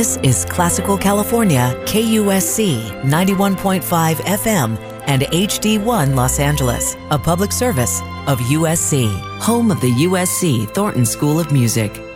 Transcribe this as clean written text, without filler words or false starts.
This is Classical California, KUSC 91.5 FM and HD1 Los Angeles, a public service of USC, home of the USC Thornton School of Music.